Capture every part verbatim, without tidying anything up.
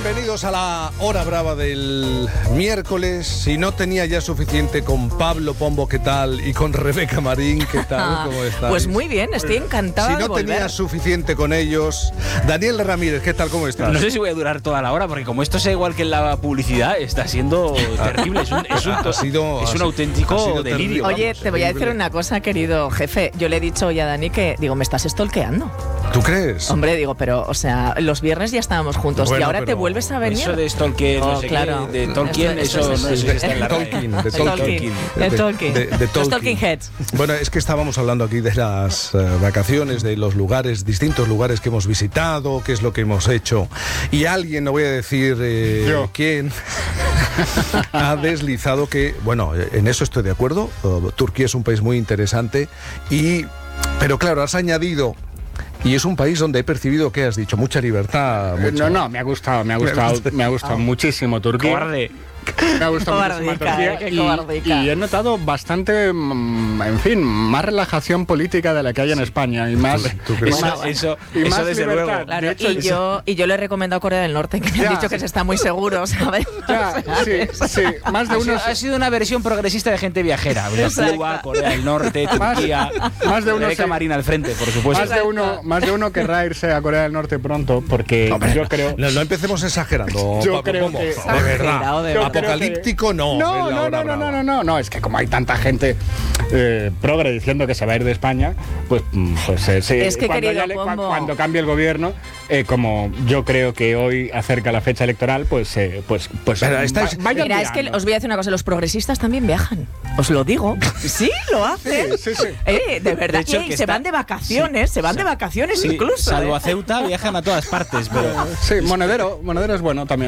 Bienvenidos a la hora brava del miércoles. Si no tenía ya suficiente con Pablo Pombo, ¿qué tal? Y con Rebeca Marín, ¿qué tal? ¿Cómo estás? Pues muy bien, estoy encantada Si no de volver. tenía suficiente con ellos, Daniel Ramírez, ¿qué tal? ¿Cómo estás? No sé si voy a durar toda la hora, porque como esto sea igual que en la publicidad, está siendo terrible. Es un, es un, Ha sido- es un ha auténtico sido delirio. terrible. Oye, Vamos, te voy a decir terrible. una cosa, querido jefe. Yo le he dicho hoy a Dani que, digo, me estás stalkeando. ¿Tú crees? Hombre, digo, pero, o sea, los viernes ya estábamos juntos Bueno, y ahora te pero vuelves a venir. Eso de Tolkien, no Oh, sé claro. qué, de Tolkien, Esto- eso, esto no es- sé si está en la Tolkien, RAE. de El Tolkien. Tolkien. De- El Tolkien. de- de Los Tolkien. Talking Heads. Bueno, es que estábamos hablando aquí de las eh, vacaciones, de los lugares, distintos lugares que hemos visitado, qué es lo que hemos hecho. Y alguien, no voy a decir eh, Yo. quién, ha deslizado que, bueno, en eso estoy de acuerdo. Uh, Turquía es un país muy interesante. Y, pero claro, has añadido, y es un país donde he percibido que has dicho mucha libertad. Eh, mucha- No, no, me ha gustado, me ha gustado, me ha gustado muchísimo Turquía. Cobarde. Me ha gustado muchísimo Cobardica, Turquía eh, qué y, cobardica. y he notado bastante, mm, en fin, más relajación política de la que hay en España y más, ¿Tú crees? y Eso, más- eso, y eso más desde libertad. luego. Claro, De hecho, y, yo, y yo le he recomendado a Corea del Norte, que me Ya. han dicho que se está muy seguro, ¿sabes? Ya, sí, sí, más de Ha sido, unos, ha sido una versión progresista de gente viajera. Exacto. Cuba, Corea del Norte, Turquía. más de unos Rebeca sí. Marín al frente, por supuesto. más de uno, más de uno querrá irse a Corea del Norte pronto porque Hombre, yo creo. No, no empecemos exagerando. Yo Pablo creo Pombo. que- De Exagerado, verdad. de Yo verdad. creo que- Apocalíptico no. No, en la no, hora no, no, brava. no, no, no, no, es que como hay tanta gente eh, progre diciendo que se va a ir de España, pues, mm, pues eh, sí, Es que, cuando, querido ya le- cua- Pombo. cuando cambie el gobierno, eh, como yo creo que hoy acerca la fecha electoral, pues, eh, pues, pues Pero estáis- va- vayan Mira, es que mirando. os voy a decir una cosa, los progresistas también viajan. Os lo digo. Sí, lo hacen. Sí, sí, sí. Eh, de verdad. De hecho, Y que se está- van de vacaciones, se van de vacaciones Sí, incluso. salvo ¿eh? a Ceuta, viajan a todas partes, pero Sí, Monedero, Monedero es bueno también.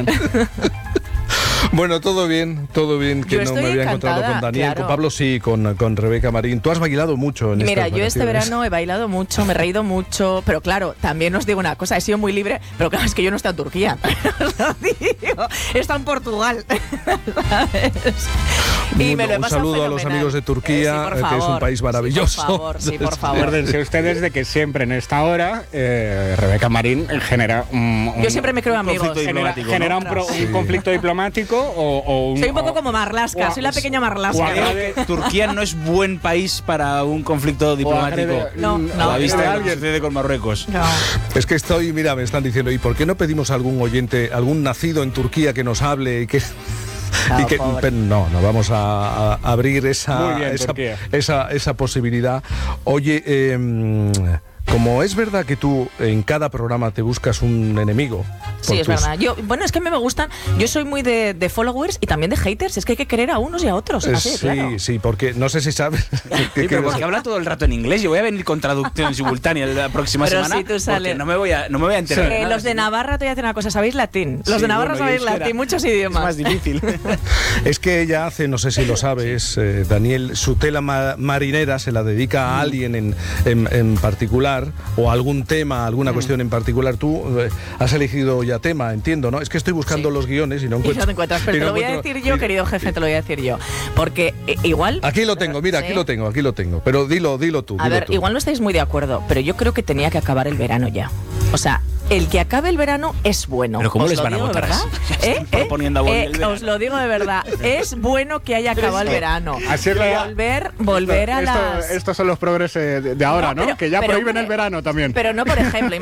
Bueno, todo bien, todo bien, que Yo no estoy me había encontrado encantada, con Daniel, claro. con Pablo sí, con, con Rebeca Marín. Tú has bailado mucho en Mira, estas yo este vacaciones. verano he bailado mucho, me he reído mucho, pero claro, también os digo una cosa, he sido muy libre, pero claro, es que yo no estoy en Turquía. Os lo digo, he estado en Portugal. ¿Sabes? Y Un- me lo he un pasado saludo a los fenomenal. amigos de Turquía, Eh, sí, por eh, que es un favor. país maravilloso. Sí, por favor, sí, por favor. Acuérdense ustedes de que siempre en esta hora eh, Rebeca Marín genera un, un- Yo siempre me creo un amigos. conflicto genera, diplomático, genera ¿no? un, pro- un Sí. conflicto diplomático o, o un, Soy un poco o- como Marlaska, o- soy la pequeña o Marlaska. agrede- creo que Turquía no es buen país para un conflicto diplomático. agrede- No, mm, no. A la agrede vista a de lo que alguien. sucede con Marruecos. No. Es que estoy, mira, me están diciendo, ¿y por qué no pedimos a algún oyente, algún nacido en Turquía que nos hable y que... Ah, y que- pobre. pero no, no vamos a, a abrir esa, Muy bien, esa, Turquía. esa, esa posibilidad. Oye, em, como es verdad que tú en cada programa te buscas un enemigo. Sí, por es tus- verdad. Yo, bueno, es que a mí me gustan. Yo soy muy de, de followers y también de haters. Es que hay que querer a unos y a otros. Eh, Así de sí, claro. sí, porque no sé si sabes. que- Sí, que- pero porque habla todo el rato en inglés. Yo voy a venir con traducción simultánea la próxima Pero semana. si tú sales- Porque no me voy a, no me voy a enterar. Eh, de nada, los de sí. Navarra, te voy a decir una cosa. ¿Sabéis latín? Los Sí, de Navarra bueno, y sabéis euskera. latín, muchos Es idiomas. más difícil. Es que ella hace, no sé si lo sabes, eh, Daniel, su tela ma- marinera se la dedica a alguien en, en, en particular o a algún tema, alguna cuestión en particular. Tú eh, has elegido ya tema, entiendo, ¿no? Es que estoy buscando Sí. los guiones y no Y encuentro. no te encuentras, pero y te no lo voy a encuentro- decir yo, y- querido jefe, te lo voy a decir yo. Porque eh, igual... Aquí lo tengo, mira, aquí Sí. lo tengo, aquí lo tengo. Pero dilo, dilo tú. A dilo ver, tú. igual no estáis muy de acuerdo, pero yo creo que tenía que acabar el verano ya. O sea, el que acabe el verano es bueno. Pero ¿cómo Os les lo van a digo de votar verdad. así? ¿Eh? Están ¿Eh? proponiendo abolir Eh, el verano. os lo digo de verdad. Es bueno que haya acabado el verano. Así es la- Volver, volver a Esto- las... Estos son los progres eh, de, de ahora, No, ¿no? pero- que ya pero, prohíben hombre, el verano también. Pero no, por ejemplo,